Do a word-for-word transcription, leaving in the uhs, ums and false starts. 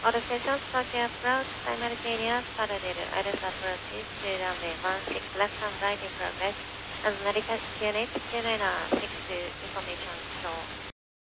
All stations talking approach simultaneous parallel Iris approaches to runway one six left and right in progress. As Narita Q N H Q nine six information show.